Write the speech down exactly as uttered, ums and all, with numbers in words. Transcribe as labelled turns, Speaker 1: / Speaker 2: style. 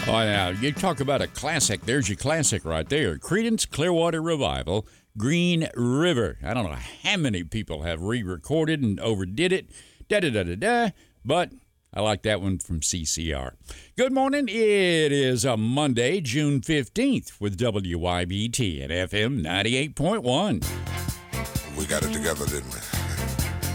Speaker 1: Oh, now, you talk about a classic. There's your classic right there. Creedence Clearwater Revival, Green River. I don't know how many people have re-recorded and overdid it. Da-da-da-da-da. But I like that one from C C R. Good morning. It is a Monday, June fifteenth with W Y B T at F M ninety-eight point one.
Speaker 2: We got it together, didn't we?